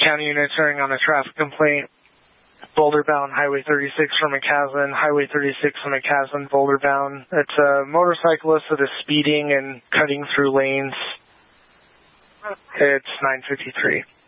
County units are on a traffic complaint. Boulder bound, Highway 36 from McCaslin, Highway 36 from McCaslin, Boulder bound. It's a motorcyclist that is speeding and cutting through lanes. It's 9:53.